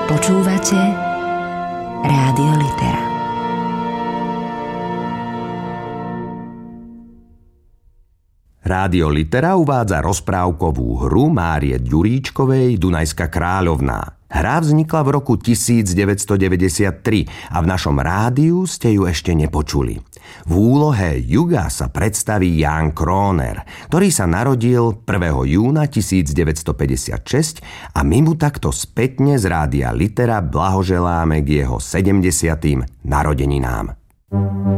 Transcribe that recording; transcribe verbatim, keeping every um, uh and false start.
Počúvate Rádio Litera. Rádio Litera uvádza rozprávkovú hru Márie Ďuríčkovej Dunajská kráľovná. Hra vznikla v roku devätnásťstodeväťdesiattri a v našom rádiu ste ju ešte nepočuli. V úlohe Juga sa predstaví Ján Króner, ktorý sa narodil prvého júna devätnásťstopäťdesiatšesť a my mu takto spätne z Rádia Litera blahoželáme k jeho sedemdesiatym narodeninám.